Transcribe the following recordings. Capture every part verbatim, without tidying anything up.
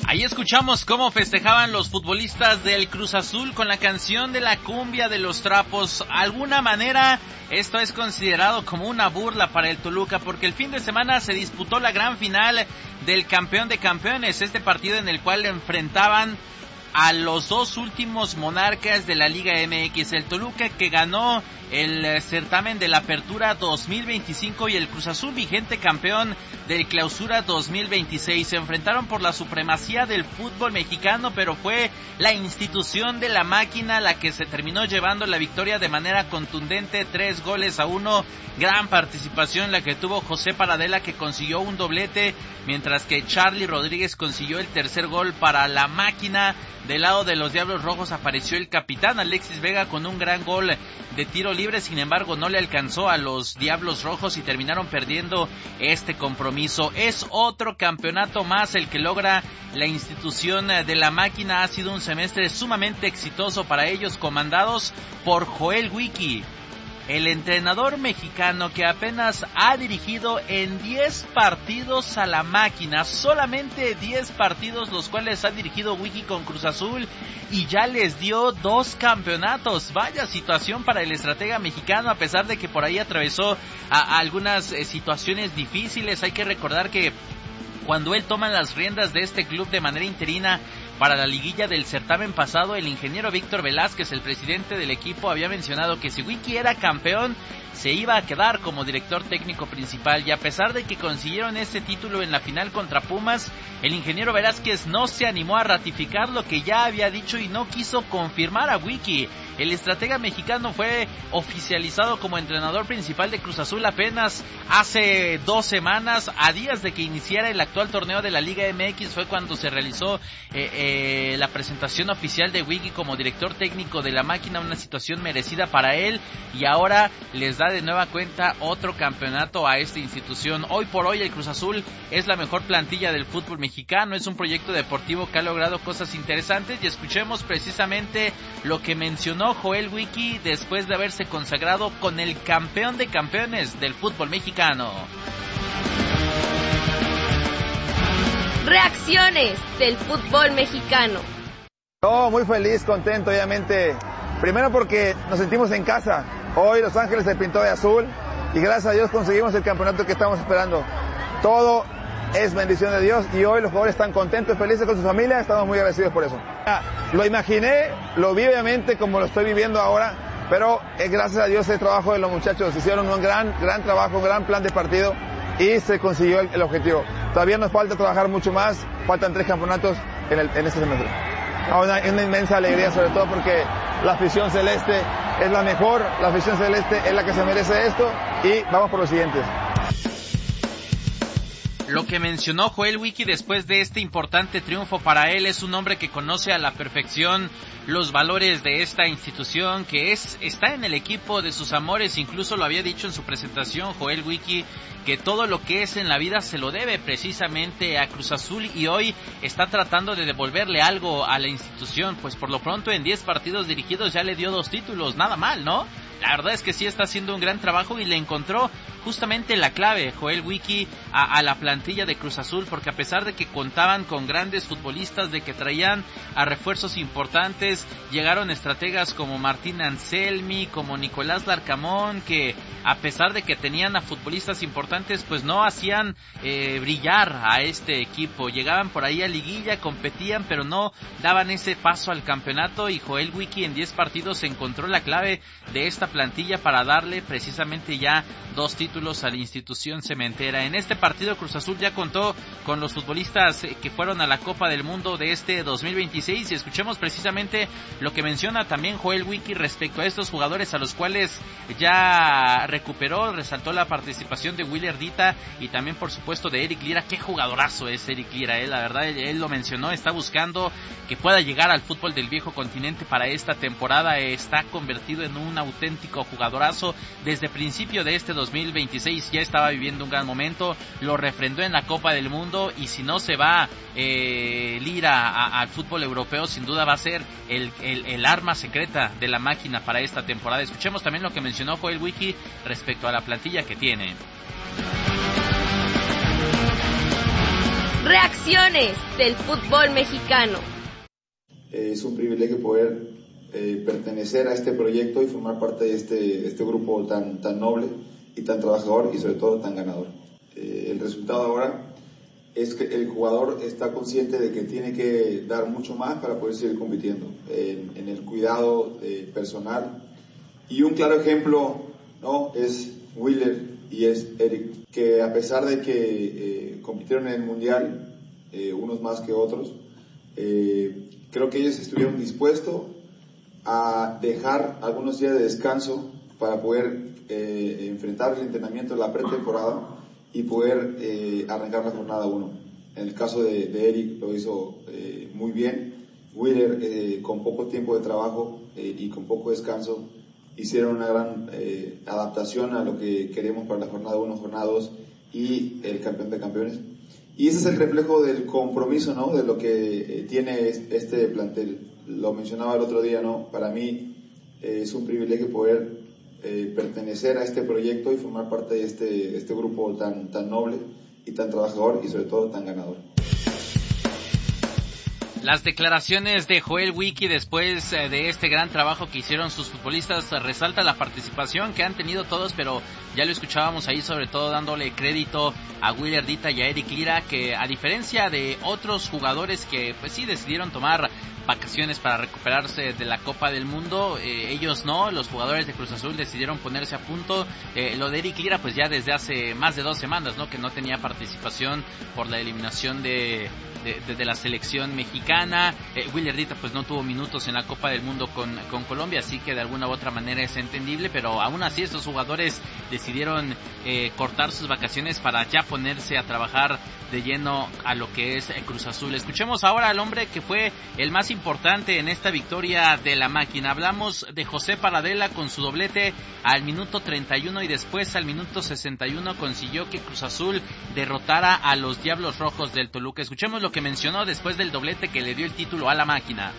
Ahí escuchamos cómo festejaban los futbolistas del Cruz Azul con la canción de la cumbia de los trapos. De alguna manera, esto es considerado como una burla para el Toluca, porque el fin de semana se disputó la gran final del campeón de campeones, este partido en el cual enfrentaban a los dos últimos monarcas de la Liga M X, el Toluca, que ganó el certamen de la Apertura dos mil veinticinco, y el Cruz Azul, vigente campeón del Clausura dos mil veintiséis. Se enfrentaron por la supremacía del fútbol mexicano, pero fue la institución de la máquina la que se terminó llevando la victoria de manera contundente, tres goles a uno. Gran participación la que tuvo José Paradela, que consiguió un doblete, mientras que Charly Rodríguez consiguió el tercer gol para la máquina. Del lado de los Diablos Rojos apareció el capitán Alexis Vega con un gran gol de tiro libre, sin embargo no le alcanzó a los Diablos Rojos y terminaron perdiendo este compromiso. Es otro campeonato más el que logra la institución de la máquina. Ha sido un semestre sumamente exitoso para ellos, comandados por Joel Wiki, el entrenador mexicano que apenas ha dirigido en diez partidos a la máquina, solamente diez partidos los cuales ha dirigido Wiki con Cruz Azul, y ya les dio dos campeonatos. Vaya situación para el estratega mexicano, a pesar de que por ahí atravesó a, a algunas eh, situaciones difíciles. Hay que recordar que cuando él toma las riendas de este club de manera interina para la liguilla del certamen pasado, el ingeniero Víctor Velázquez, el presidente del equipo, había mencionado que si Wiki era campeón, se iba a quedar como director técnico principal, y a pesar de que consiguieron este título en la final contra Pumas, el ingeniero Velázquez no se animó a ratificar lo que ya había dicho y no quiso confirmar a Wiki. El estratega mexicano fue oficializado como entrenador principal de Cruz Azul apenas hace dos semanas, a días de que iniciara el actual torneo de la Liga M X. Fue cuando se realizó eh, eh, la presentación oficial de Wiki como director técnico de la máquina, una situación merecida para él, y ahora les da de nueva cuenta otro campeonato a esta institución. Hoy por hoy el Cruz Azul es la mejor plantilla del fútbol mexicano, es un proyecto deportivo que ha logrado cosas interesantes, y escuchemos precisamente lo que mencionó Joel Wiki después de haberse consagrado con el campeón de campeones del fútbol mexicano. Reacciones del fútbol mexicano. Oh, muy feliz, contento, obviamente. Primero porque nos sentimos en casa. Hoy Los Ángeles se pintó de azul y gracias a Dios conseguimos el campeonato que estamos esperando. Todo es bendición de Dios y hoy los jugadores están contentos, felices con su familia, estamos muy agradecidos por eso. Lo imaginé, lo vi obviamente como lo estoy viviendo ahora, pero eh, gracias a Dios el trabajo de los muchachos, hicieron un gran, gran trabajo, un gran plan de partido y se consiguió el, el objetivo. Todavía nos falta trabajar mucho más, faltan tres campeonatos en, el, en este semestre. Una, una inmensa alegría, sobre todo porque la afición celeste es la mejor, la afición celeste es la que se merece esto y vamos por los siguientes. Lo que mencionó Joel Wiki después de este importante triunfo para él, es un hombre que conoce a la perfección los valores de esta institución, que es está en el equipo de sus amores. Incluso lo había dicho en su presentación Joel Wiki, que todo lo que es en la vida se lo debe precisamente a Cruz Azul, y hoy está tratando de devolverle algo a la institución, pues por lo pronto en diez partidos dirigidos ya le dio dos títulos, nada mal, ¿no? La verdad es que sí está haciendo un gran trabajo y le encontró justamente la clave Joel Wiki a, a la plantilla de Cruz Azul, porque a pesar de que contaban con grandes futbolistas, de que traían a refuerzos importantes, llegaron estrategas como Martín Anselmi, como Nicolás Larcamón, que a pesar de que tenían a futbolistas importantes, pues no hacían eh, brillar a este equipo. Llegaban por ahí a liguilla, competían, pero no daban ese paso al campeonato, y Joel Wiki en diez partidos encontró la clave de esta plantilla para darle precisamente ya dos títulos a la institución cementera. En este partido Cruz Azul ya contó con los futbolistas que fueron a la Copa del Mundo de este dos mil veintiséis, y escuchemos precisamente lo que menciona también Joel Wiki respecto a estos jugadores a los cuales ya recuperó. Resaltó la participación de Willy Ardita y también por supuesto de Eric Lira. Qué jugadorazo es Eric Lira, eh, la verdad él, él lo mencionó, está buscando que pueda llegar al fútbol del viejo continente para esta temporada, está convertido en un auténtico jugadorazo. Desde principio de este dos mil veintiséis ya estaba viviendo un gran momento, lo refrendó en la Copa del Mundo, y si no se va eh, Lira a, al fútbol europeo, sin duda va a ser el, el, el arma secreta de la máquina para esta temporada. Escuchemos también lo que mencionó Joel Wiki respecto a la plantilla que tiene. Reacciones del fútbol mexicano. Eh, es un privilegio poder eh, pertenecer a este proyecto y formar parte de este, este grupo tan, tan noble y tan trabajador y sobre todo tan ganador. Eh, el resultado ahora es que el jugador está consciente de que tiene que dar mucho más para poder seguir compitiendo en, en el cuidado eh, personal. Y un claro ejemplo, ¿no?, es Willer y es Eric, que a pesar de que eh, compitieron en el Mundial, eh, unos más que otros, eh, creo que ellos estuvieron dispuestos a dejar algunos días de descanso para poder eh, enfrentar el entrenamiento de la pretemporada y poder eh, arrancar la jornada uno. En el caso de, de Eric lo hizo eh, muy bien. Willer, eh, con poco tiempo de trabajo eh, y con poco descanso, hicieron una gran eh, adaptación a lo que queremos para la jornada uno, jornada dos y el campeón de campeones. Y ese es el reflejo del compromiso, ¿no?, de lo que eh, tiene este plantel. Lo mencionaba el otro día, ¿no? Para mí eh, es un privilegio poder eh, pertenecer a este proyecto y formar parte de este, este grupo tan, tan noble y tan trabajador y sobre todo tan ganador. Las declaraciones de Joel Wiki después de este gran trabajo que hicieron sus futbolistas resalta la participación que han tenido todos, pero ya lo escuchábamos ahí, sobre todo dándole crédito a Willer Dita y a Eric Lira, que a diferencia de otros jugadores que pues sí decidieron tomar vacaciones para recuperarse de la Copa del Mundo, eh, ellos no, los jugadores de Cruz Azul decidieron ponerse a punto. Eh, lo de Eric Lira pues ya desde hace más de dos semanas, ¿no?, que no tenía participación por la eliminación de De, de, de la selección mexicana. eh, Willer Dita pues no tuvo minutos en la Copa del Mundo con, con Colombia, así que de alguna u otra manera es entendible, pero aún así estos jugadores decidieron eh, cortar sus vacaciones para ya ponerse a trabajar de lleno a lo que es Cruz Azul. Escuchemos ahora al hombre que fue el más importante en esta victoria de la máquina. Hablamos de José Paradela con su doblete al minuto treinta y uno y después al minuto sesenta y uno consiguió que Cruz Azul derrotara a los Diablos Rojos del Toluca. Escuchemos lo que mencionó después del doblete que le dio el título a la máquina.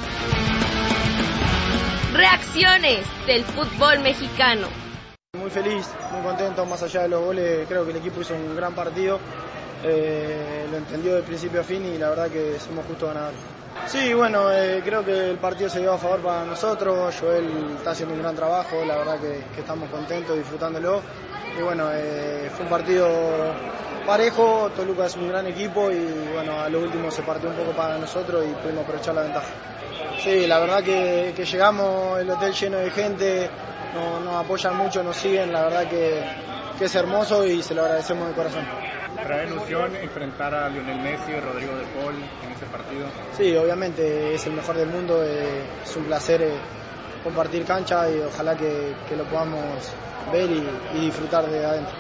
Reacciones del fútbol mexicano. Muy feliz, muy contento, más allá de los goles, creo que el equipo hizo un gran partido, eh, lo entendió de principio a fin y la verdad que somos justos ganadores. Sí, bueno, eh, creo que el partido se dio a favor para nosotros, Joel está haciendo un gran trabajo, la verdad que, que estamos contentos, disfrutándolo. Y bueno, eh, fue un partido parejo, Toluca es un gran equipo y bueno, a lo último se partió un poco para nosotros y pudimos aprovechar la ventaja. Sí, la verdad que, que llegamos, el hotel lleno de gente, nos, nos apoyan mucho, nos siguen, la verdad que, que es hermoso y se lo agradecemos de corazón. ¿Trae ilusión enfrentar a Lionel Messi y Rodrigo de Paul en ese partido? Sí, obviamente es el mejor del mundo, eh, es un placer eh, compartir cancha y ojalá que, que lo podamos ver y, y disfrutar de adentro.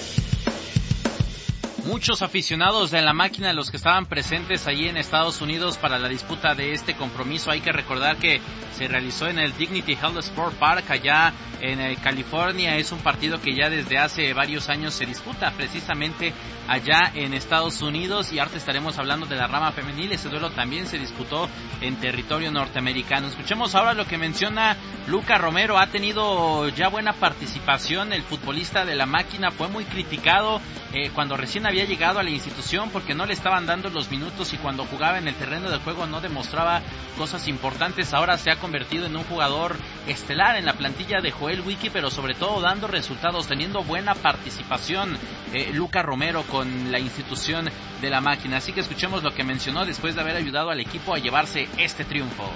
Muchos aficionados de la máquina, los que estaban presentes allí en Estados Unidos para la disputa de este compromiso. Hay que recordar que se realizó en el Dignity Health Sport Park allá en eh, California. Es un partido que ya desde hace varios años se disputa precisamente allá en Estados Unidos, y ahora estaremos hablando de la rama femenil. Ese duelo también se disputó en territorio norteamericano. Escuchemos ahora lo que menciona Luca Romero. Ha tenido ya buena participación el futbolista de la máquina, fue muy criticado eh, cuando recién había llegado a la institución porque no le estaban dando los minutos y cuando jugaba en el terreno de juego no demostraba cosas importantes. Ahora se ha convertido en un jugador estelar en la plantilla de Joel Wiki, pero sobre todo dando resultados, teniendo buena participación eh, Luca Romero con la institución de la máquina. Así que escuchemos lo que mencionó después de haber ayudado al equipo a llevarse este triunfo.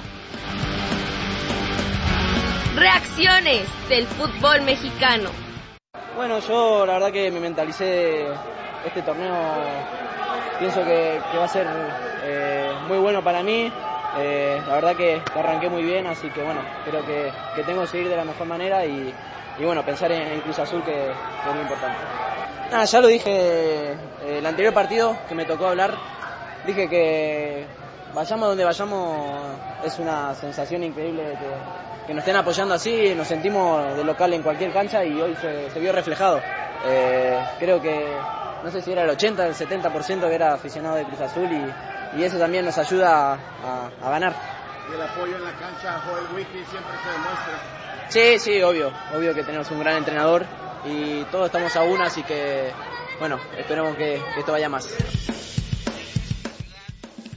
Reacciones del fútbol mexicano. Bueno, yo la verdad que me mentalicé este torneo, pienso que, que va a ser eh, muy bueno para mí. Eh, la verdad que, que arranqué muy bien, así que bueno, creo que, que tengo que seguir de la mejor manera y, y bueno, pensar en, en Cruz Azul, que, que es muy importante. Nada, ya lo dije eh, el anterior partido que me tocó hablar, dije que vayamos donde vayamos es una sensación increíble de que, que nos estén apoyando así, nos sentimos de local en cualquier cancha y hoy se, se vio reflejado. Eh, creo que no sé si era el ochenta, el setenta por ciento que era aficionado de Cruz Azul y, y eso también nos ayuda a, a, a ganar. ¿Y el apoyo en la cancha, Joel Wiki, siempre se demuestra? Sí, sí, obvio, obvio que tenemos un gran entrenador y todos estamos a una, así que bueno, esperemos que, que esto vaya más.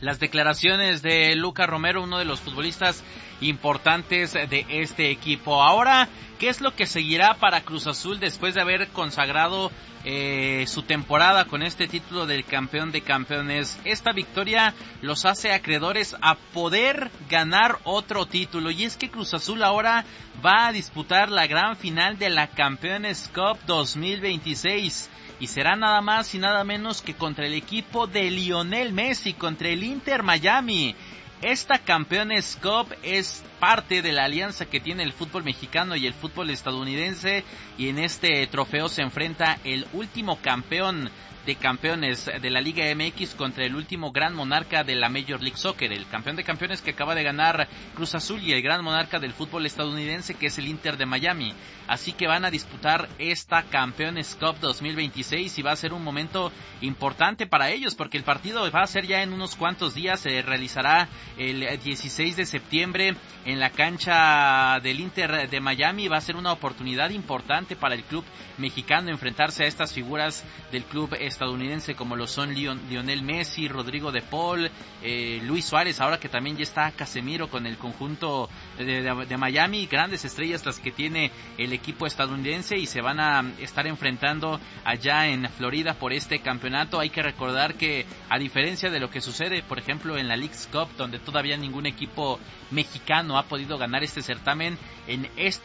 las declaraciones de Luca Romero, uno de los futbolistas importantes de este equipo. Ahora, ¿qué es lo que seguirá para Cruz Azul después de haber consagrado eh, su temporada con este título del campeón de campeones? Esta victoria los hace acreedores a poder ganar otro título, y es que Cruz Azul ahora va a disputar la gran final de la Campeones Cup dos mil veintiséis. Y será nada más y nada menos que contra el equipo de Lionel Messi, contra el Inter Miami. Esta Campeones Cup es parte de la alianza que tiene el fútbol mexicano y el fútbol estadounidense, y en este trofeo se enfrenta el último campeón de campeones de la Liga M X contra el último gran monarca de la Major League Soccer, el campeón de campeones que acaba de ganar Cruz Azul, y el gran monarca del fútbol estadounidense que es el Inter de Miami. Así que van a disputar esta Campeones Cup dos mil veintiséis y va a ser un momento importante para ellos, porque el partido va a ser ya en unos cuantos días. Se realizará el dieciséis de septiembre en la cancha del Inter de Miami. Va a ser una oportunidad importante para el club mexicano enfrentarse a estas figuras del club estadounidense como lo son Leon, Lionel Messi, Rodrigo de Paul, eh, Luis Suárez, ahora que también ya está Casemiro con el conjunto de, de, de Miami. Grandes estrellas las que tiene el equipo estadounidense, y se van a estar enfrentando allá en Florida por este campeonato. Hay que recordar que, a diferencia de lo que sucede por ejemplo en la Leagues Cup, donde todavía ningún equipo mexicano ha podido ganar este certamen, en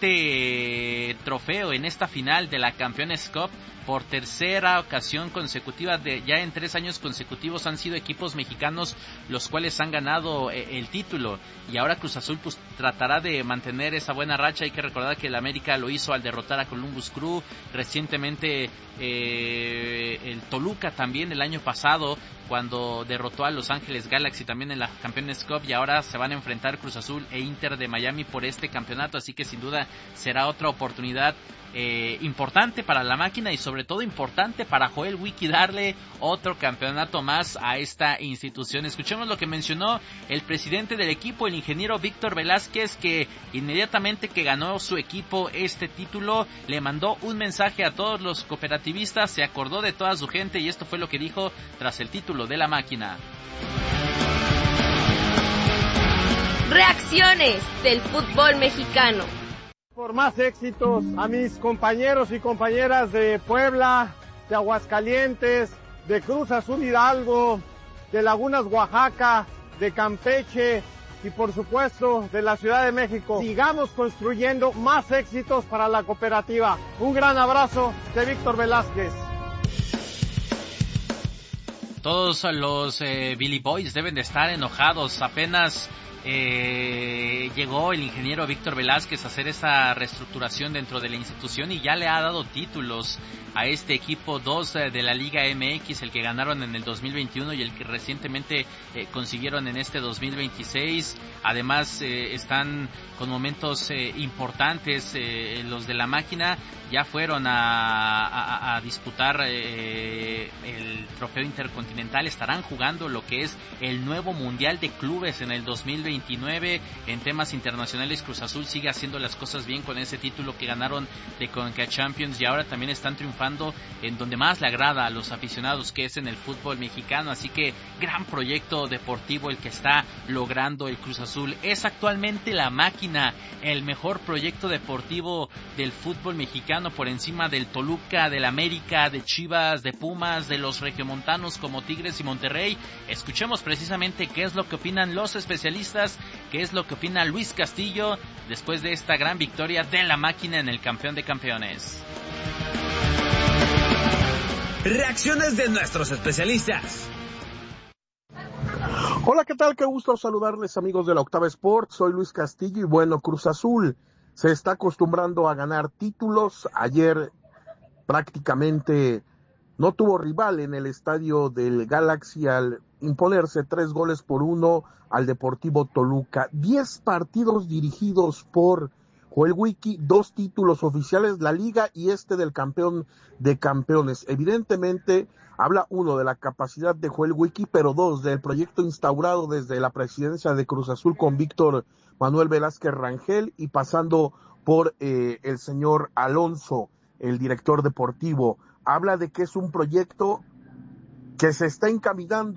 este trofeo, en esta final de la Campeones Cup, por tercera ocasión consecutiva, de ya en tres años consecutivos han sido equipos mexicanos los cuales han ganado eh, el título, y ahora Cruz Azul pues tratará de mantener esa buena racha. Hay que recordar que el América lo hizo al derrotar a Columbus Crew, recientemente eh, el Toluca también el año pasado cuando derrotó a Los Ángeles Galaxy también en la Campeones Cup, y ahora se van a enfrentar Cruz Azul e Inter de Miami por este campeonato, así que sin duda será otra oportunidad eh, importante para la máquina, y sobre todo importante para Joel Wiki darle otro campeonato más a esta institución. Escuchemos lo que mencionó el presidente del equipo, el ingeniero Víctor Velázquez, que inmediatamente que ganó su equipo este título le mandó un mensaje a todos los cooperativistas, se acordó de toda su gente, y esto fue lo que dijo tras el título de la máquina. Reacciones del fútbol mexicano. Por más éxitos a mis compañeros y compañeras de Puebla, de Aguascalientes, de Cruz Azul Hidalgo, de Lagunas Oaxaca, de Campeche y por supuesto de la Ciudad de México. Sigamos construyendo más éxitos para la cooperativa. Un gran abrazo de Víctor Velázquez. Todos los eh, Billy Boys deben de estar enojados. Apenas eh, llegó el ingeniero Víctor Velázquez a hacer esa reestructuración dentro de la institución y ya le ha dado títulos a este equipo, dos de la Liga M X, el que ganaron en el dos mil veintiuno y el que recientemente eh, consiguieron en este dos mil veintiséis. Además eh, están con momentos eh, importantes, eh, los de la máquina ya fueron a, a, a disputar eh, el trofeo intercontinental, estarán jugando lo que es el nuevo Mundial de Clubes en el dos mil veintinueve. En temas internacionales, Cruz Azul sigue haciendo las cosas bien con ese título que ganaron de Conca Champions, y ahora también están triunfando en donde más le agrada a los aficionados, que es en el fútbol mexicano. Así que gran proyecto deportivo el que está logrando el Cruz Azul. Es actualmente la máquina el mejor proyecto deportivo del fútbol mexicano, por encima del Toluca, del América, de Chivas, de Pumas, de los regiomontanos como Tigres y Monterrey. Escuchemos precisamente qué es lo que opinan los especialistas, qué es lo que opina Luis Castillo después de esta gran victoria de la máquina en el campeón de campeones. Reacciones de nuestros especialistas. Hola, ¿qué tal? Qué gusto saludarles, amigos de la Octava Sport. Soy Luis Castillo y bueno, Cruz Azul se está acostumbrando a ganar títulos. Ayer prácticamente no tuvo rival en el estadio del Galaxy al imponerse tres goles por uno al Deportivo Toluca. Diez partidos dirigidos por Joel Wiki, dos títulos oficiales, la Liga y este del campeón de campeones. Evidentemente habla uno de la capacidad de Joel Wiki, pero dos del proyecto instaurado desde la presidencia de Cruz Azul con Víctor Manuel Velázquez Rangel y pasando por eh, el señor Alonso, el director deportivo. Habla de que es un proyecto que se está encaminando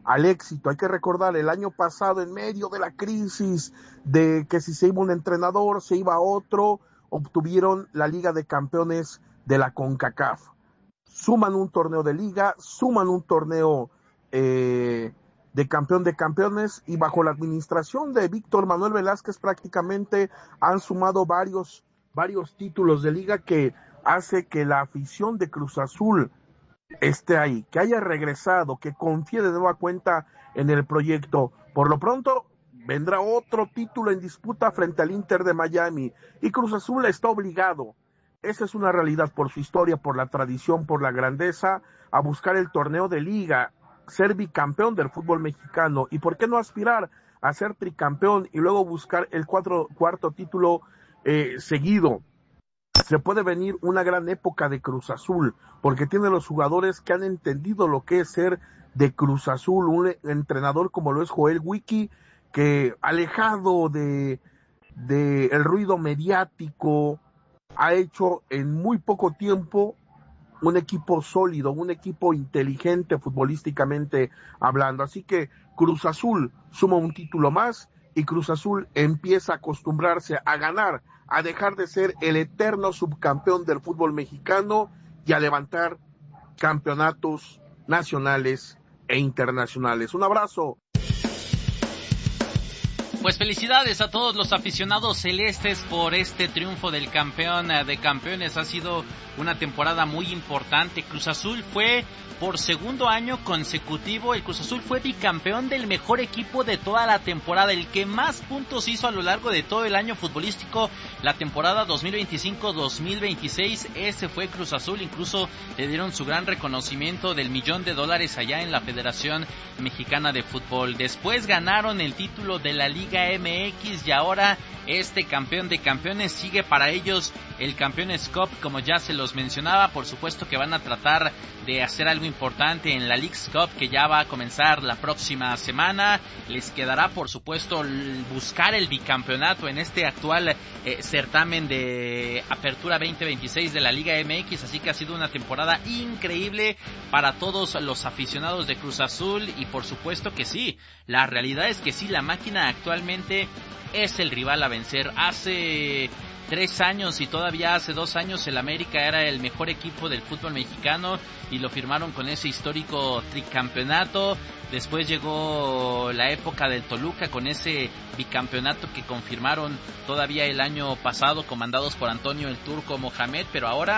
al éxito. Hay que recordar, el año pasado, en medio de la crisis, de que si se iba un entrenador, se iba otro, obtuvieron la Liga de Campeones de la CONCACAF. Suman un torneo de liga, suman un torneo eh, de campeón de campeones, y bajo la administración de Víctor Manuel Velázquez prácticamente han sumado varios, varios títulos de liga que hace que la afición de Cruz Azul esté ahí, que haya regresado, que confíe de nueva cuenta en el proyecto. Por lo pronto vendrá otro título en disputa frente al Inter de Miami, y Cruz Azul está obligado, esa es una realidad, por su historia, por la tradición, por la grandeza, a buscar el torneo de liga, ser bicampeón del fútbol mexicano, y por qué no aspirar a ser tricampeón y luego buscar el cuatro, cuarto título eh, seguido. Se puede venir una gran época de Cruz Azul, porque tiene los jugadores que han entendido lo que es ser de Cruz Azul, un entrenador como lo es Joel Wiki, que alejado de, de el ruido mediático, ha hecho en muy poco tiempo un equipo sólido, un equipo inteligente futbolísticamente hablando. Así que Cruz Azul suma un título más, y Cruz Azul empieza a acostumbrarse a ganar, a dejar de ser el eterno subcampeón del fútbol mexicano y a levantar campeonatos nacionales e internacionales. Un abrazo. Pues felicidades a todos los aficionados celestes por este triunfo del campeón de campeones. Ha sido una temporada muy importante. Cruz Azul fue por segundo año consecutivo, el Cruz Azul fue bicampeón del mejor equipo de toda la temporada, el que más puntos hizo a lo largo de todo el año futbolístico, la temporada dos mil veinticinco dos mil veintiséis, ese fue Cruz Azul. Incluso le dieron su gran reconocimiento del millón de dólares allá en la Federación Mexicana de Fútbol. Después ganaron el título de la Liga M X, y ahora este campeón de campeones sigue para ellos el Campeones Cup, como ya se los mencionaba. Por supuesto que van a tratar de hacer algo importante en la Leagues Cup, que ya va a comenzar la próxima semana. Les quedará, por supuesto, buscar el bicampeonato en este actual eh, certamen de Apertura veinte veintiséis de la Liga M X, así que ha sido una temporada increíble para todos los aficionados de Cruz Azul. Y por supuesto que sí, la realidad es que sí, la máquina actualmente es el rival a vencer. Hace tres años y todavía hace dos años el América era el mejor equipo del fútbol mexicano y lo firmaron con ese histórico tricampeonato. Después llegó la época del Toluca con ese bicampeonato que confirmaron todavía el año pasado, comandados por Antonio el Turco Mohamed, pero ahora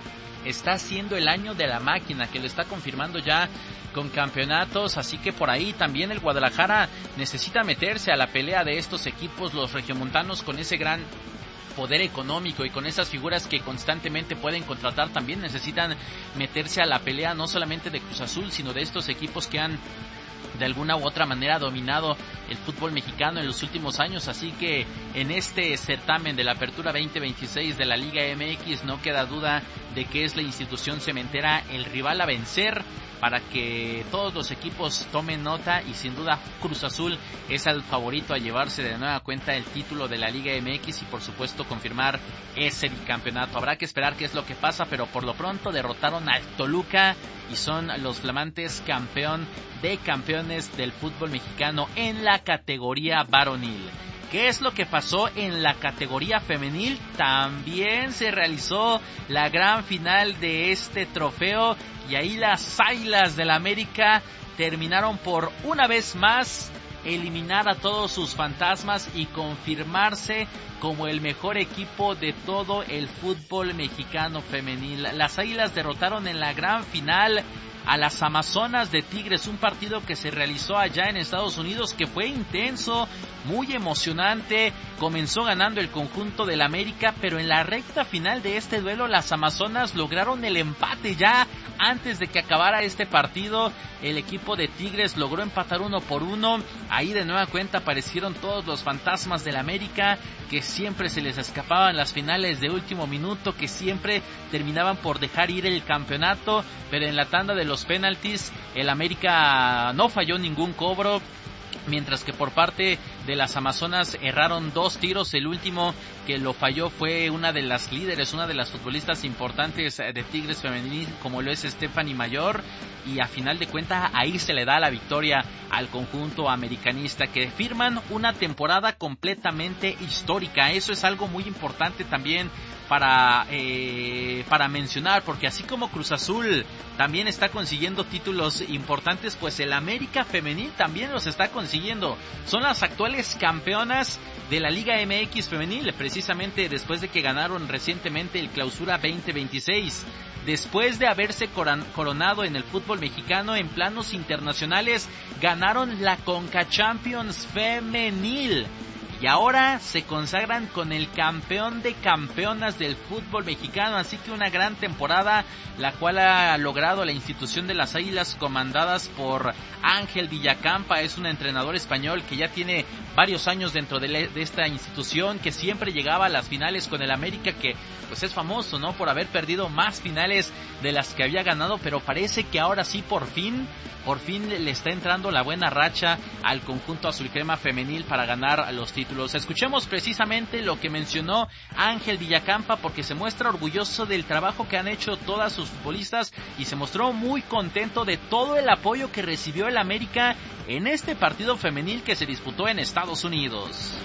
está siendo el año de la máquina, que lo está confirmando ya con campeonatos. Así que por ahí también el Guadalajara necesita meterse a la pelea de estos equipos, los regiomontanos, con ese gran poder económico y con esas figuras que constantemente pueden contratar. También necesitan meterse a la pelea, no solamente de Cruz Azul, sino de estos equipos que han de alguna u otra manera dominado el fútbol mexicano en los últimos años. Así que en este certamen de la Apertura veinte veintiséis de la Liga M X no queda duda de que es la institución cementera el rival a vencer, para que todos los equipos tomen nota, y sin duda Cruz Azul es el favorito a llevarse de nueva cuenta el título de la Liga M X y por supuesto confirmar ese bicampeonato. Habrá que esperar qué es lo que pasa, pero por lo pronto derrotaron al Toluca y son los flamantes campeón de campeones del fútbol mexicano en la categoría varonil. ¿Qué es lo que pasó en la categoría femenil? También se realizó la gran final de este trofeo, y ahí las Águilas del América terminaron por una vez más eliminar a todos sus fantasmas y confirmarse como el mejor equipo de todo el fútbol mexicano femenil. Las Águilas derrotaron en la gran final a las Amazonas de Tigres, un partido que se realizó allá en Estados Unidos, que fue intenso, muy emocionante. Comenzó ganando el conjunto del América, pero en la recta final de este duelo las Amazonas lograron el empate. Ya antes de que acabara este partido, el equipo de Tigres logró empatar uno por uno. Ahí de nueva cuenta aparecieron todos los fantasmas del América, que siempre se les escapaban las finales de último minuto, que siempre terminaban por dejar ir el campeonato. Pero en la tanda de los penaltis el América no falló ningún cobro, mientras que por parte de las Amazonas erraron dos tiros. El último que lo falló fue una de las líderes, una de las futbolistas importantes de Tigres femenil, como lo es Stephanie Mayor, y a final de cuentas ahí se le da la victoria al conjunto americanista, que firman una temporada completamente histórica. Eso es algo muy importante también para eh, para mencionar, porque así como Cruz Azul también está consiguiendo títulos importantes, pues el América femenil también los está consiguiendo. Son las actuales campeonas de la Liga M X femenil, precisamente después de que ganaron recientemente el Clausura veinte veintiséis. Después de haberse coronado en el fútbol mexicano en planos internacionales, ganaron la Conca Champions femenil. Y ahora se consagran con el campeón de campeonas del fútbol mexicano. Así que una gran temporada, la cual ha logrado la institución de las Águilas, comandadas por Ángel Villacampa. Es un entrenador español que ya tiene varios años dentro de, le, de esta institución, que siempre llegaba a las finales con el América, que pues es famoso, ¿no?, por haber perdido más finales de las que había ganado. Pero parece que ahora sí, por fin, por fin le está entrando la buena racha al conjunto azulcrema femenil para ganar los títulos. Escuchemos precisamente lo que mencionó Ángel Villacampa, porque se muestra orgulloso del trabajo que han hecho todas sus futbolistas y se mostró muy contento de todo el apoyo que recibió el América en este partido femenil que se disputó en Estados Unidos.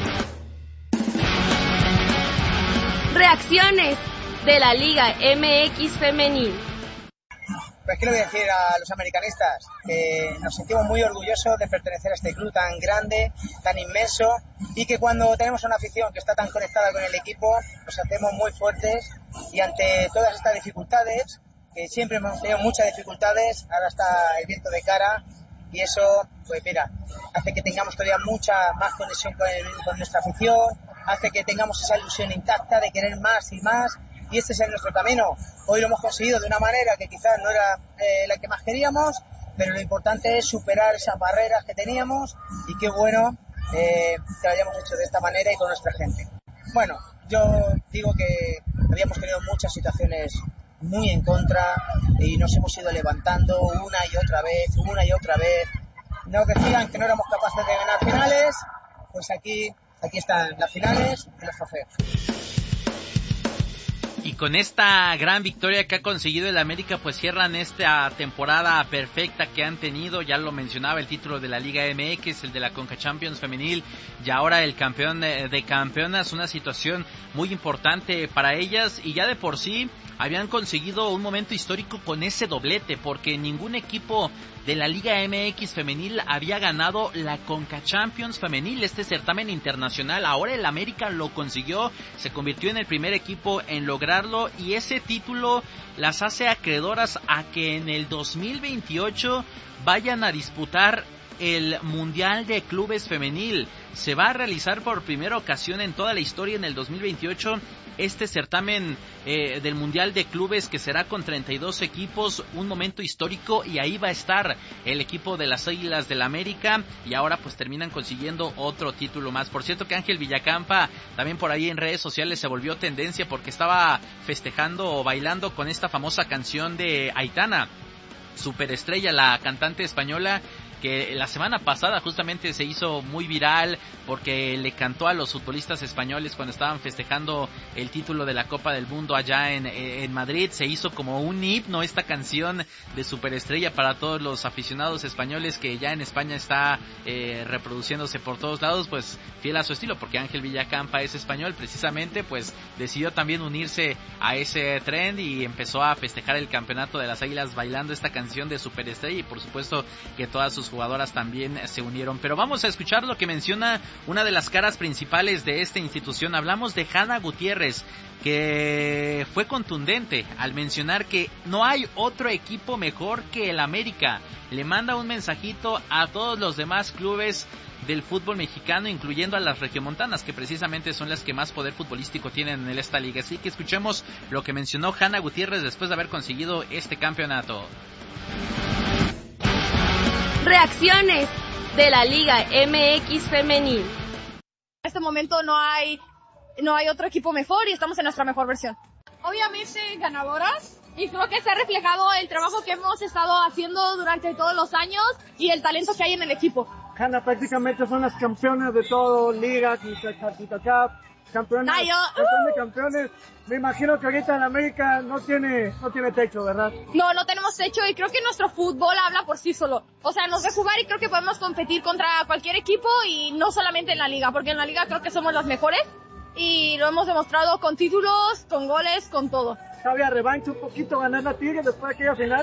Reacciones de la Liga M X femenil. Pues, ¿qué le voy a decir a los americanistas? Que nos sentimos muy orgullosos de pertenecer a este club tan grande, tan inmenso, y que cuando tenemos una afición que está tan conectada con el equipo, nos hacemos muy fuertes, y ante todas estas dificultades, que siempre hemos tenido muchas dificultades, ahora está el viento de cara, y eso, pues mira, hace que tengamos todavía mucha más conexión con, el, con nuestra afición, hace que tengamos esa ilusión intacta de querer más y más, y este es nuestro camino. Hoy lo hemos conseguido de una manera que quizás no era eh, la que más queríamos, pero lo importante es superar esas barreras que teníamos, y qué bueno eh, que lo hayamos hecho de esta manera y con nuestra gente. Bueno, yo digo que habíamos tenido muchas situaciones muy en contra y nos hemos ido levantando una y otra vez, una y otra vez. Nos decían que no éramos capaces de ganar finales, pues aquí, aquí están las finales y los trofeos. Y con esta gran victoria que ha conseguido el América, pues cierran esta temporada perfecta que han tenido. Ya lo mencionaba, el título de la Liga M X, el de la Conca Champions femenil, y ahora el campeón de, de campeonas. Una situación muy importante para ellas, y ya de por sí habían conseguido un momento histórico con ese doblete, porque ningún equipo de la Liga M X femenil había ganado la Conca Champions femenil, este certamen internacional. Ahora el América lo consiguió, se convirtió en el primer equipo en lograrlo, y ese título las hace acreedoras a que en el dos mil veintiocho vayan a disputar el Mundial de Clubes femenil. Se va a realizar por primera ocasión en toda la historia en el dos mil veintiocho este certamen eh, del Mundial de Clubes, que será con treinta y dos equipos, un momento histórico, y ahí va a estar el equipo de las Águilas del América, y ahora pues terminan consiguiendo otro título más. Por cierto que Ángel Villacampa también por ahí en redes sociales se volvió tendencia porque estaba festejando o bailando con esta famosa canción de Aitana, Superestrella, la cantante española, que la semana pasada justamente se hizo muy viral porque le cantó a los futbolistas españoles cuando estaban festejando el título de la Copa del Mundo allá en, en Madrid. Se hizo como un himno esta canción de Superestrella para todos los aficionados españoles, que ya en España está eh, reproduciéndose por todos lados, pues fiel a su estilo, porque Ángel Villacampa es español precisamente, pues decidió también unirse a ese trend y empezó a festejar el campeonato de las Águilas bailando esta canción de Superestrella, y por supuesto que todas sus jugadoras también se unieron. Pero vamos a escuchar lo que menciona una de las caras principales de esta institución. Hablamos de Hanna Gutiérrez, que fue contundente al mencionar que no hay otro equipo mejor que el América. Le manda un mensajito a todos los demás clubes del fútbol mexicano, incluyendo a las regiomontanas, que precisamente son las que más poder futbolístico tienen en esta liga. Así que escuchemos lo que mencionó Hanna Gutiérrez después de haber conseguido este campeonato. Reacciones de la Liga M X femenil. En este momento no hay no hay otro equipo mejor y estamos en nuestra mejor versión. Obviamente ganadoras, y creo que se ha reflejado el trabajo que hemos estado haciendo durante todos los años y el talento que hay en el equipo. Hanna, prácticamente son las campeonas de todo, Liga, CONCACAF, campeones, Ay, yo, uh. campeón de campeones. Me imagino que ahorita en América no tiene, no tiene techo, ¿verdad? No, no tenemos techo y creo que nuestro fútbol habla por sí solo. O sea, nos ve jugar y creo que podemos competir contra cualquier equipo y no solamente en la liga, porque en la liga creo que somos los mejores y lo hemos demostrado con títulos, con goles, con todo. ¿Sabe a revancha un poquito ganar la Tigre después de aquella final?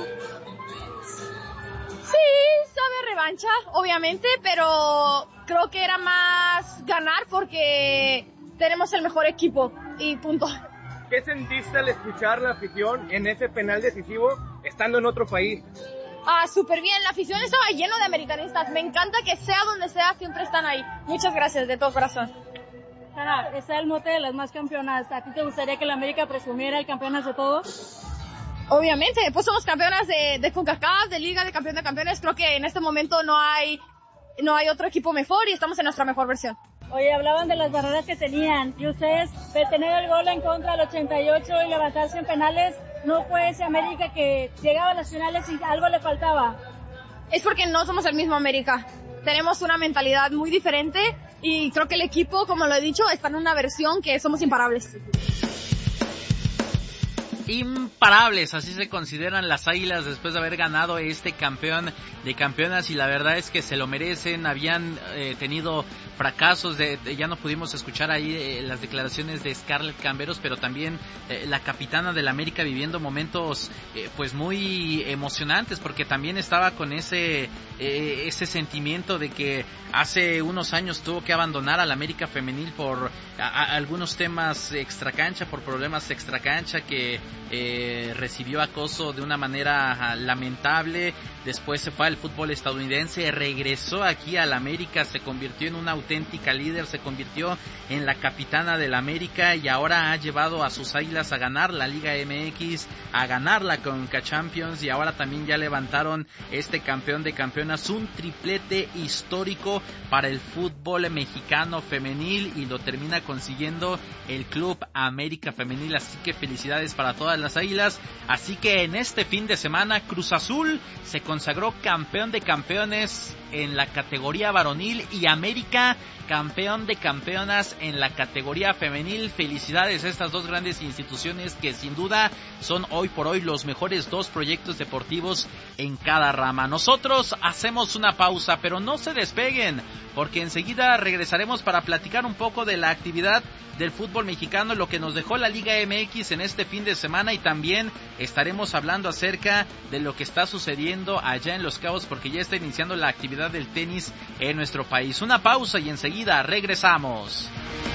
Sí, sabe revancha, obviamente, pero creo que era más ganar porque tenemos el mejor equipo y punto. ¿Qué sentiste al escuchar la afición en ese penal decisivo estando en otro país? Ah, súper bien, la afición estaba lleno de americanistas, me encanta que sea donde sea, siempre están ahí. Muchas gracias, de todo corazón. Hanna, está el mote de las más campeonas. ¿A ti te gustaría que la América presumiera el campeonas de todos? Obviamente, pues somos campeonas de, de CONCACAF, de Liga, de Campeón de Campeones. Creo que en este momento no hay, no hay otro equipo mejor y estamos en nuestra mejor versión. Oye, hablaban de las barreras que tenían y ustedes, de tener el gol en contra al ochenta y ocho y levantarse en penales, ¿no fue ese América que llegaba a las finales y algo le faltaba? Es porque no somos el mismo América. Tenemos una mentalidad muy diferente y creo que el equipo, como lo he dicho, está en una versión que somos imparables. Imparables, así se consideran las Águilas después de haber ganado este campeón de campeonas y la verdad es que se lo merecen. Habían eh, tenido fracasos, de, de, ya no pudimos escuchar ahí eh, las declaraciones de Scarlett Camberos, pero también eh, la capitana del América viviendo momentos eh, pues muy emocionantes porque también estaba con ese eh, ese sentimiento de que hace unos años tuvo que abandonar al América femenil por a, a, algunos temas extracancha, por problemas extracancha que Eh, recibió acoso de una manera lamentable, después se fue al fútbol estadounidense, regresó aquí al América, se convirtió en una auténtica líder, se convirtió en la capitana del América y ahora ha llevado a sus Águilas a ganar la Liga M X, a ganar la Conca Champions y ahora también ya levantaron este campeón de campeonas, un triplete histórico para el fútbol mexicano femenil y lo termina consiguiendo el Club América Femenil, así que felicidades para todas las Águilas. Así que en este fin de semana Cruz Azul se consagró campeón de campeones en la categoría varonil y América campeón de campeonas en la categoría femenil. Felicidades a estas dos grandes instituciones que sin duda son hoy por hoy los mejores dos proyectos deportivos en cada rama. Nosotros hacemos una pausa, pero no se despeguen porque enseguida regresaremos para platicar un poco de la actividad del fútbol mexicano, lo que nos dejó la Liga M X en este fin de semana y también estaremos hablando acerca de lo que está sucediendo allá en Los Cabos porque ya está iniciando la actividad del tenis en nuestro país. Una pausa y enseguida regresamos.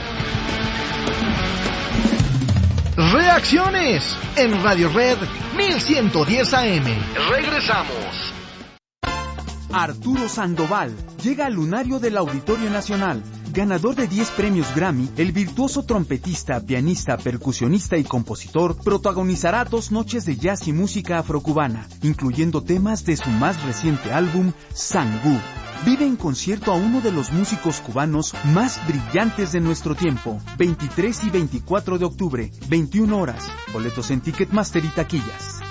Reacciones en Radio Red mil ciento diez A M. Regresamos. Arturo Sandoval llega al lunario del Auditorio Nacional. Ganador de diez premios Grammy, el virtuoso trompetista, pianista, percusionista y compositor protagonizará dos noches de jazz y música afrocubana, incluyendo temas de su más reciente álbum, Sangú. Vive en concierto a uno de los músicos cubanos más brillantes de nuestro tiempo. veintitrés y veinticuatro de octubre, veintiuna horas. Boletos en Ticketmaster y taquillas.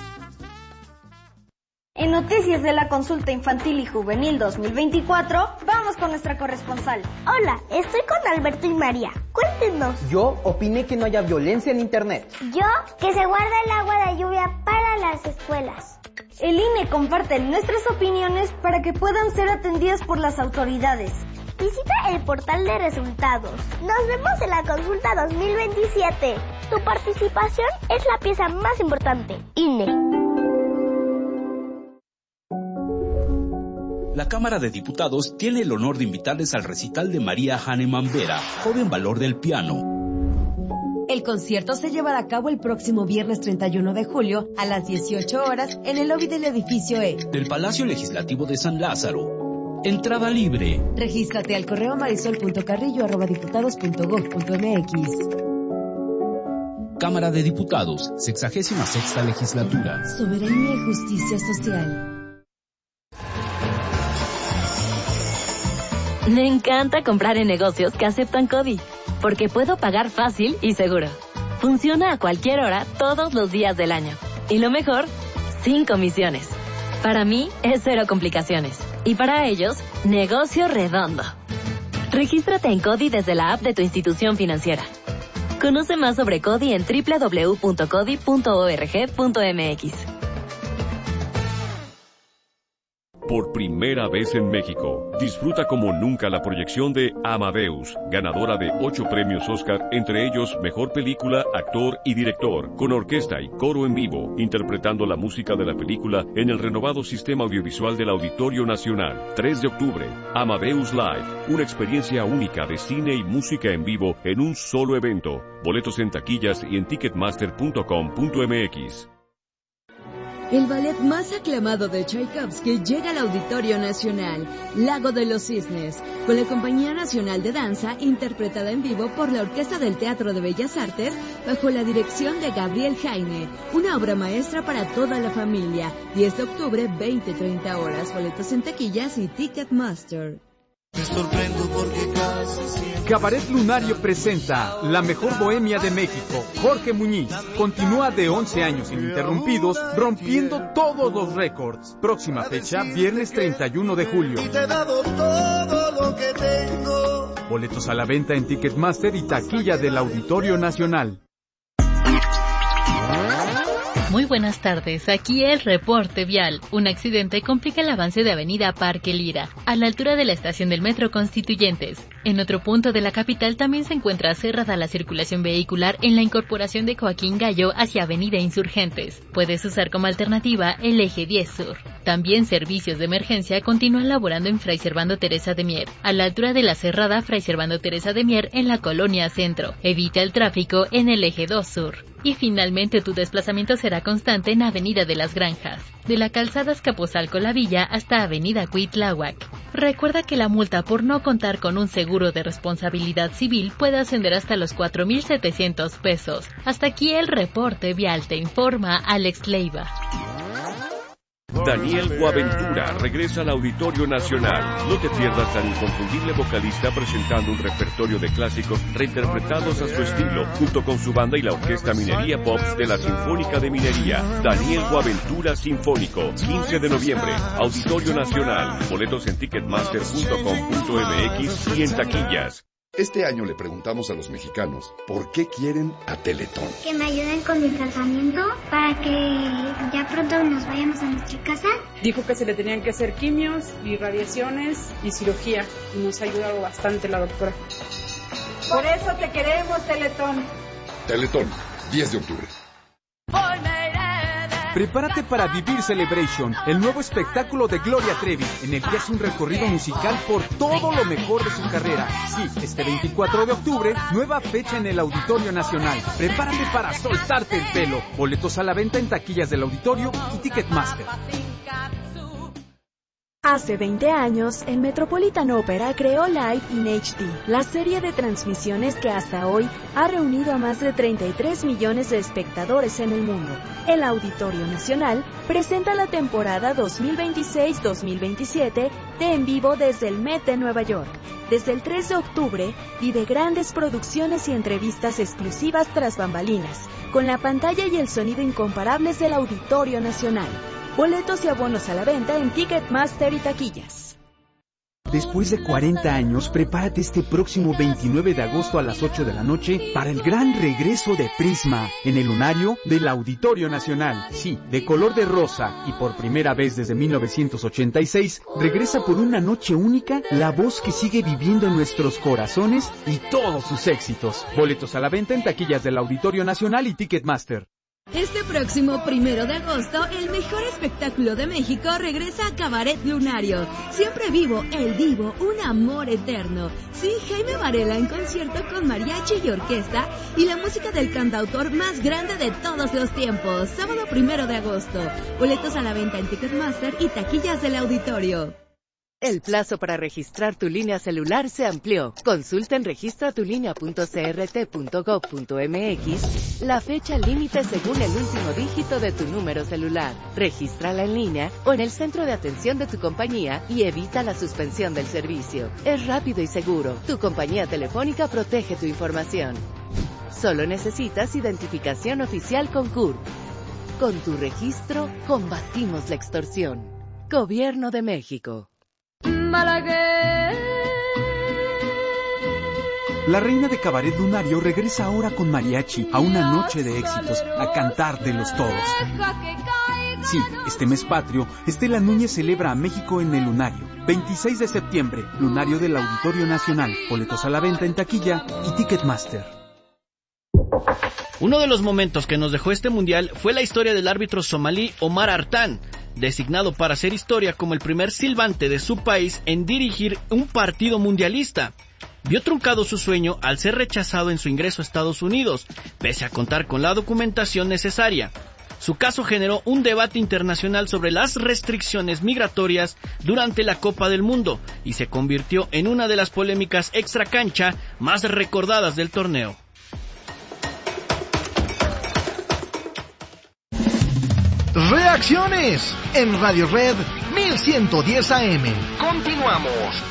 En Noticias de la Consulta Infantil y Juvenil dos mil veinticuatro, vamos con nuestra corresponsal. Hola, estoy con Alberto y María. Cuéntenos. Yo opiné que no haya violencia en Internet. Yo, que se guarda el agua de lluvia para las escuelas. El I N E comparte nuestras opiniones para que puedan ser atendidas por las autoridades. Visita el portal de resultados. Nos vemos en la consulta dos mil veintisiete. Tu participación es la pieza más importante. I N E. La Cámara de Diputados tiene el honor de invitarles al recital de María Hahnemann Vera, joven valor del piano. El concierto se llevará a cabo el próximo viernes treinta y uno de julio a las dieciocho horas en el lobby del edificio E del Palacio Legislativo de San Lázaro. Entrada libre. Regístrate al correo marisol punto carrillo arroba diputados punto gob punto mx. Cámara de Diputados, sexagésima sexta legislatura. Soberanía y justicia social. Me encanta comprar en negocios que aceptan CODI, porque puedo pagar fácil y seguro. Funciona a cualquier hora, todos los días del año. Y lo mejor, sin comisiones. Para mí, es cero complicaciones. Y para ellos, negocio redondo. Regístrate en CODI desde la app de tu institución financiera. Conoce más sobre CODI en doble u doble u doble u punto codi punto org punto m x. Por primera vez en México, disfruta como nunca la proyección de Amadeus, ganadora de ocho premios Oscar, entre ellos Mejor Película, Actor y Director, con orquesta y coro en vivo, interpretando la música de la película en el renovado sistema audiovisual del Auditorio Nacional. tres de octubre, Amadeus Live, una experiencia única de cine y música en vivo en un solo evento. Boletos en taquillas y en ticketmaster punto com punto m x. El ballet más aclamado de Tchaikovsky llega al Auditorio Nacional, Lago de los Cisnes, con la Compañía Nacional de Danza, interpretada en vivo por la Orquesta del Teatro de Bellas Artes, bajo la dirección de Gabriel Jaime. Una obra maestra para toda la familia. diez de octubre, veinte treinta horas. Boletos en taquillas y Ticketmaster. Me sorprendo porque casi siempre... Cabaret Lunario presenta La Mejor Bohemia de México. Jorge Muñiz continúa de once años ininterrumpidos, rompiendo todos los récords. Próxima fecha, viernes treinta y uno de julio. Y te he dado todo lo que tengo. Boletos a la venta en Ticketmaster y taquilla del Auditorio Nacional. Muy buenas tardes, aquí el reporte vial. Un accidente complica el avance de Avenida Parque Lira, a la altura de la estación del Metro Constituyentes. En otro punto de la capital también se encuentra cerrada la circulación vehicular en la incorporación de Joaquín Gallo hacia Avenida Insurgentes. Puedes usar como alternativa el eje diez Sur. También servicios de emergencia continúan laborando en Fray Servando Teresa de Mier, a la altura de la cerrada Fray Servando Teresa de Mier en la Colonia Centro. Evita el tráfico en el eje dos Sur. Y finalmente tu desplazamiento será constante en Avenida de las Granjas, de la calzada Azcapotzalco La Villa hasta Avenida Cuitláhuac. Recuerda que la multa por no contar con un seguro de responsabilidad civil puede ascender hasta los cuatro mil setecientos pesos. Hasta aquí el reporte vial, te informa Alex Leiva. Daniel Boaventura regresa al Auditorio Nacional. No te pierdas al inconfundible vocalista presentando un repertorio de clásicos reinterpretados a su estilo, junto con su banda y la Orquesta Minería Pops de la Sinfónica de Minería. Daniel Boaventura Sinfónico, quince de noviembre, Auditorio Nacional. Boletos en ticketmaster punto com punto m x y en taquillas. Este año le preguntamos a los mexicanos por qué quieren a Teletón. Que me ayuden con mi tratamiento para que ya pronto nos vayamos a nuestra casa. Dijo que se le tenían que hacer quimios y radiaciones y cirugía y nos ha ayudado bastante la doctora. Por eso te queremos, Teletón. Teletón, diez de octubre. Prepárate para Vivir Celebration, el nuevo espectáculo de Gloria Trevi, en el que hace un recorrido musical por todo lo mejor de su carrera. Sí, este veinticuatro de octubre, nueva fecha en el Auditorio Nacional. Prepárate para soltarte el pelo. Boletos a la venta en taquillas del Auditorio y Ticketmaster. Hace veinte años, el Metropolitan Opera creó Live in H D, la serie de transmisiones que hasta hoy ha reunido a más de treinta y tres millones de espectadores en el mundo. El Auditorio Nacional presenta la temporada dos mil veintiséis dos mil veintisiete de En Vivo desde el Met de Nueva York. Desde el tres de octubre, vive grandes producciones y entrevistas exclusivas tras bambalinas, con la pantalla y el sonido incomparables del Auditorio Nacional. Boletos y abonos a la venta en Ticketmaster y taquillas. Después de cuarenta años, prepárate este próximo veintinueve de agosto a las ocho de la noche para el gran regreso de Prisma en el lunario del Auditorio Nacional. Sí, de color de rosa y por primera vez desde mil novecientos ochenta y seis, regresa por una noche única la voz que sigue viviendo en nuestros corazones y todos sus éxitos. Boletos a la venta en taquillas del Auditorio Nacional y Ticketmaster. Este próximo primero de agosto, el mejor espectáculo de México regresa a Cabaret Lunario. Siempre vivo, el vivo, un amor eterno. Sí, Jaime Varela en concierto con mariachi y orquesta y la música del cantautor más grande de todos los tiempos. Sábado primero de agosto. Boletos a la venta en Ticketmaster y taquillas del Auditorio. El plazo para registrar tu línea celular se amplió. Consulta en registra tu línea punto c r t punto gov punto m x la fecha límite según el último dígito de tu número celular. Regístrala en línea o en el centro de atención de tu compañía y evita la suspensión del servicio. Es rápido y seguro. Tu compañía telefónica protege tu información. Solo necesitas identificación oficial con C U R P. Con tu registro, combatimos la extorsión. Gobierno de México. malagueña. La reina de cabaret lunario regresa ahora con mariachi a una noche de éxitos, a cantar de los todos. Sí, este mes patrio, Estela Núñez celebra a México en el Lunario. veintiséis de septiembre, Lunario del Auditorio Nacional. Boletos a la venta en taquilla y Ticketmaster. Uno de los momentos que nos dejó este mundial fue la historia del árbitro somalí Omar Artan, designado para hacer historia como el primer silbante de su país en dirigir un partido mundialista. Vio truncado su sueño al ser rechazado en su ingreso a Estados Unidos, pese a contar con la documentación necesaria. Su caso generó un debate internacional sobre las restricciones migratorias durante la Copa del Mundo y se convirtió en una de las polémicas extracancha más recordadas del torneo. Reacciones en Radio Red mil ciento diez A M. Continuamos.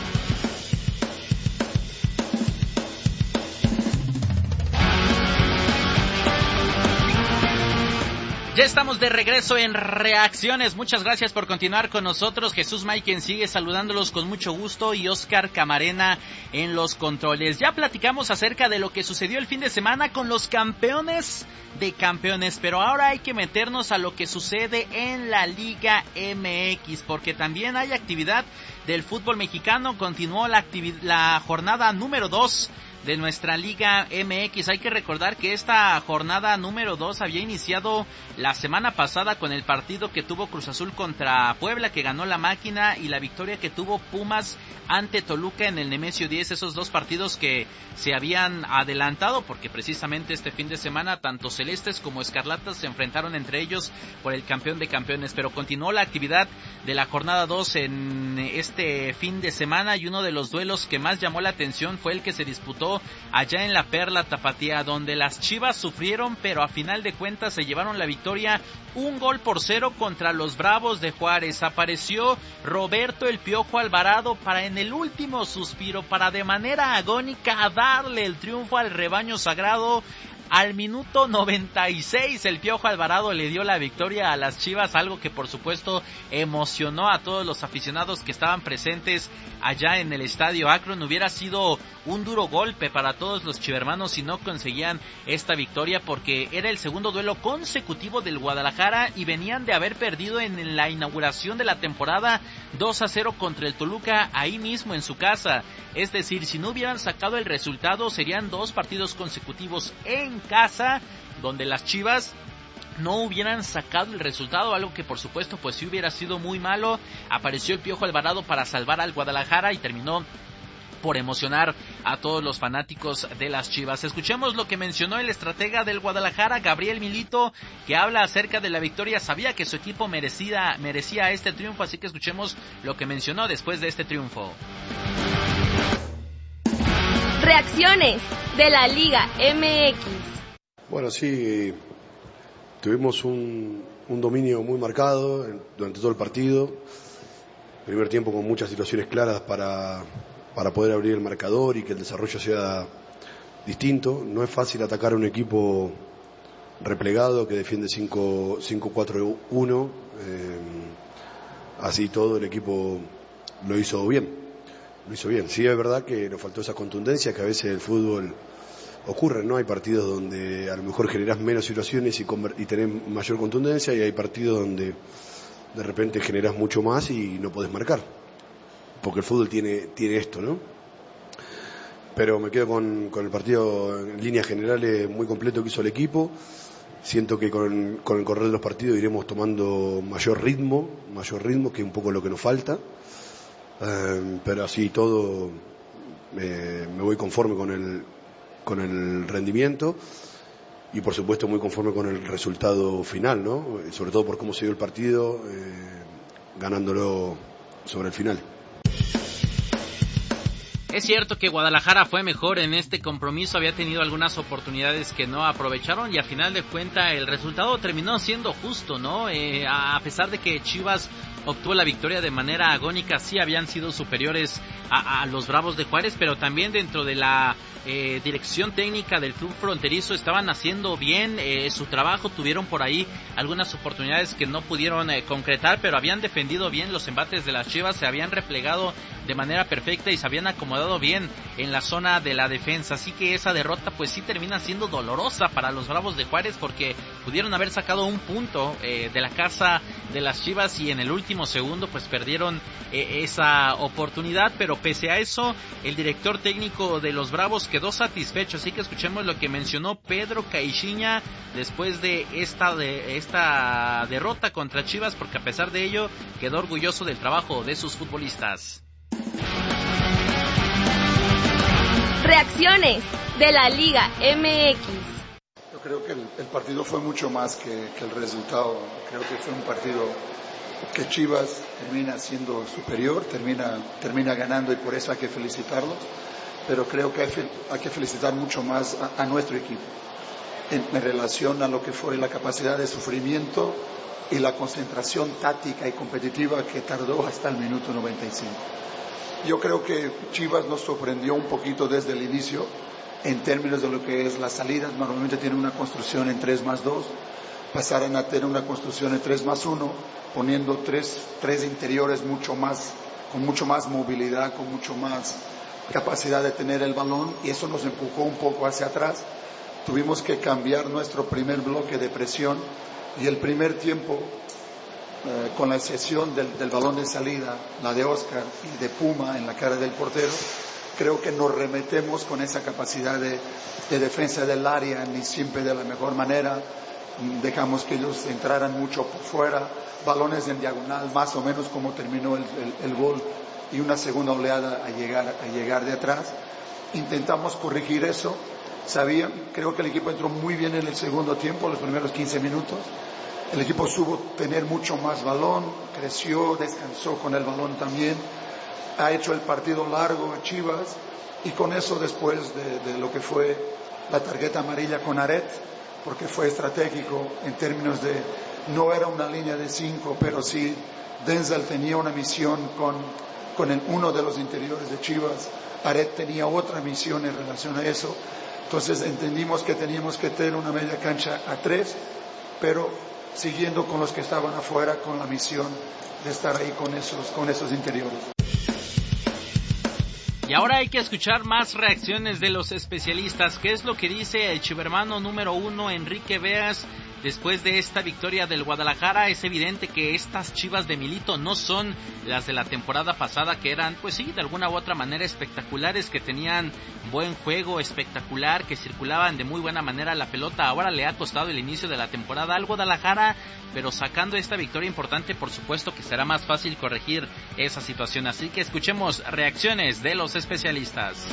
Ya estamos de regreso en Reacciones. Muchas gracias por continuar con nosotros. Jesús May, quien sigue saludándolos con mucho gusto, y Oscar Camarena en los controles. Ya platicamos acerca de lo que sucedió el fin de semana con los campeones de campeones, pero ahora hay que meternos a lo que sucede en la Liga M X, porque también hay actividad del fútbol mexicano. Continuó la, actividad, la jornada número dos de nuestra Liga M X. Hay que recordar que esta jornada número dos había iniciado la semana pasada con el partido que tuvo Cruz Azul contra Puebla, que ganó la máquina, y la victoria que tuvo Pumas ante Toluca en el Nemesio diez. Esos dos partidos que se habían adelantado porque precisamente este fin de semana tanto celestes como escarlatas se enfrentaron entre ellos por el campeón de campeones. Pero continuó la actividad de la jornada dos en este fin de semana, y uno de los duelos que más llamó la atención fue el que se disputó allá en la Perla Tapatía, donde las Chivas sufrieron, pero a final de cuentas se llevaron la victoria, un gol por cero contra los Bravos de Juárez. Apareció Roberto el Piojo Alvarado para, en el último suspiro, para de manera agónica darle el triunfo al rebaño sagrado. Al minuto noventa y seis el Piojo Alvarado le dio la victoria a las Chivas, algo que por supuesto emocionó a todos los aficionados que estaban presentes allá en el Estadio Akron. Hubiera sido un duro golpe para todos los chivermanos si no conseguían esta victoria, porque era el segundo duelo consecutivo del Guadalajara y venían de haber perdido en la inauguración de la temporada dos a cero contra el Toluca ahí mismo en su casa. Es decir, si no hubieran sacado el resultado, serían dos partidos consecutivos en casa donde las Chivas no hubieran sacado el resultado, algo que por supuesto pues sí hubiera sido muy malo. Apareció el Piojo Alvarado para salvar al Guadalajara y terminó por emocionar a todos los fanáticos de las Chivas. Escuchemos lo que mencionó el estratega del Guadalajara, Gabriel Milito, que habla acerca de la victoria. Sabía que su equipo merecía, merecía este triunfo, así que escuchemos lo que mencionó después de este triunfo. Reacciones de la Liga M X. Bueno, sí, tuvimos un, un dominio muy marcado durante todo el partido. Primer tiempo con muchas situaciones claras para, para poder abrir el marcador y que el desarrollo sea distinto. No es fácil atacar a un equipo replegado que defiende cinco cuatro uno. Eh, así todo el equipo lo hizo bien. Lo hizo bien. Sí, es verdad que nos faltó esa contundencia que a veces el fútbol ocurre, ¿no? Hay partidos donde a lo mejor generás menos situaciones y, y tenés mayor contundencia, y hay partidos donde de repente generás mucho más y no podés marcar. Porque el fútbol tiene, tiene esto, ¿no? Pero me quedo con, con el partido en líneas generales muy completo que hizo el equipo. Siento que con, con el correr de los partidos iremos tomando mayor ritmo, mayor ritmo, que es un poco lo que nos falta. Uh, pero así todo eh, me voy conforme con el con el rendimiento y por supuesto muy conforme con el resultado final, ¿no? Sobre todo por cómo se dio el partido, eh, ganándolo sobre el final. Es cierto que Guadalajara fue mejor en este compromiso, había tenido algunas oportunidades que no aprovecharon y a final de cuentas el resultado terminó siendo justo, ¿no? Eh, a pesar de que Chivas obtuvo la victoria de manera agónica, sí habían sido superiores a, a los Bravos de Juárez, pero también dentro de la eh, dirección técnica del club fronterizo estaban haciendo bien eh, su trabajo. Tuvieron por ahí algunas oportunidades que no pudieron eh, concretar, pero habían defendido bien los embates de las Chivas, se habían replegado de manera perfecta y se habían acomodado bien en la zona de la defensa, así que esa derrota pues sí termina siendo dolorosa para los Bravos de Juárez, porque pudieron haber sacado un punto eh, de la casa de las Chivas y en el último segundo pues perdieron eh, esa oportunidad, pero pese a eso el director técnico de los Bravos quedó satisfecho, así que escuchemos lo que mencionó Pedro Caixinha después de esta de esta derrota contra Chivas, porque a pesar de ello quedó orgulloso del trabajo de sus futbolistas. Reacciones de la Liga M X. Yo creo que el, el partido fue mucho más que, que el resultado. Creo que fue un partido que Chivas termina siendo superior, termina, termina ganando, y por eso hay que felicitarlos. Pero creo que hay, hay que felicitar mucho más a, a nuestro equipo en, en relación a lo que fue la capacidad de sufrimiento y la concentración táctica y competitiva que tardó hasta el minuto noventa y cinco. Yo creo que Chivas nos sorprendió un poquito desde el inicio en términos de lo que es la salida. Normalmente tienen una construcción en tres más dos, pasaron a tener una construcción en tres más uno, poniendo tres, tres interiores mucho más, con mucho más movilidad, con mucho más capacidad de tener el balón, y eso nos empujó un poco hacia atrás. Tuvimos que cambiar nuestro primer bloque de presión, y el primer tiempo, eh, con la excepción del, del balón de salida, la de Oscar y de Puma en la cara del portero, creo que nos remetemos con esa capacidad de, de defensa del área, ni siempre de la mejor manera. Dejamos que ellos entraran mucho por fuera, balones en diagonal, más o menos como terminó el, el, el gol, y una segunda oleada a llegar, a llegar de atrás. Intentamos corregir eso. Sabía, creo que el equipo entró muy bien en el segundo tiempo, los primeros quince minutos. El equipo supo tener mucho más balón, creció, descansó con el balón también. Ha hecho el partido largo a Chivas, y con eso, después de, de lo que fue la tarjeta amarilla con Aret, porque fue estratégico en términos de, no era una línea de cinco, pero sí Denzel tenía una misión con, con el, uno de los interiores de Chivas. Aret tenía otra misión en relación a eso. Entonces entendimos que teníamos que tener una media cancha a tres, pero siguiendo con los que estaban afuera, con la misión de estar ahí con esos, con esos interiores. Y ahora hay que escuchar más reacciones de los especialistas. ¿Qué es lo que dice el chivermano número uno, Enrique Beas, después de esta victoria del Guadalajara? Es evidente que estas Chivas de Milito no son las de la temporada pasada, que eran, pues sí, de alguna u otra manera espectaculares, que tenían buen juego espectacular, que circulaban de muy buena manera la pelota. Ahora le ha costado el inicio de la temporada al Guadalajara, pero sacando esta victoria importante, por supuesto que será más fácil corregir esa situación. Así que escuchemos reacciones de los especialistas.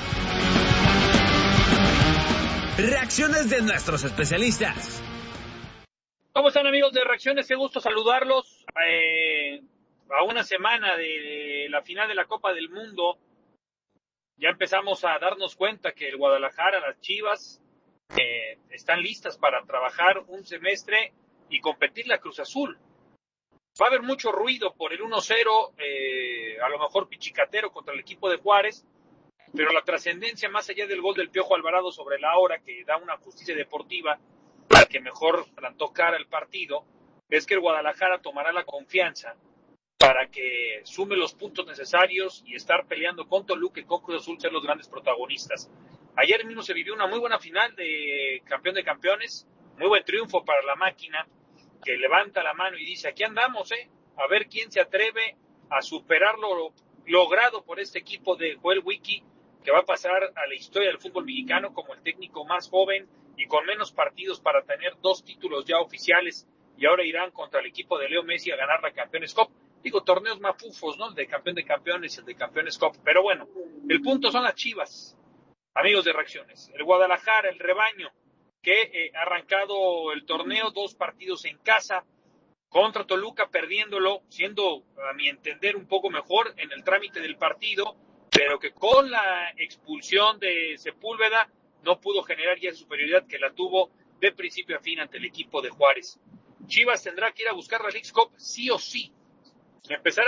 Reacciones de nuestros especialistas. ¿Cómo están, amigos de Reacciones? Qué gusto saludarlos. Eh, a una semana de la final de la Copa del Mundo, ya empezamos a darnos cuenta que el Guadalajara, las Chivas, eh, están listas para trabajar un semestre y competir la Cruz Azul. Va a haber mucho ruido por el uno cero, eh, a lo mejor pichicatero contra el equipo de Juárez, pero la trascendencia, más allá del gol del Piojo Alvarado sobre la hora, que da una justicia deportiva para que mejor plantó cara al partido, es que el Guadalajara tomará la confianza para que sume los puntos necesarios y estar peleando con Toluca y con Cruz Azul, ser los grandes protagonistas. Ayer mismo se vivió una muy buena final de campeón de campeones, muy buen triunfo para la máquina, que levanta la mano y dice, aquí andamos, eh, a ver quién se atreve a superar lo logrado por este equipo de Joel Wiki, que va a pasar a la historia del fútbol mexicano como el técnico más joven y con menos partidos para tener dos títulos ya oficiales, y ahora irán contra el equipo de Leo Messi a ganar la Campeones Cup. Digo, torneos mafufos, ¿no? El de campeón de campeones y el de Campeones Cup. Pero bueno, el punto son las Chivas, amigos de Reacciones. El Guadalajara, el rebaño, que eh, ha arrancado el torneo, dos partidos en casa, contra Toluca, perdiéndolo, siendo, a mi entender, un poco mejor en el trámite del partido, pero que con la expulsión de Sepúlveda no pudo generar ya superioridad que la tuvo de principio a fin ante el equipo de Juárez. Chivas tendrá que ir a buscar la Leagues Cup sí o sí. Empezar a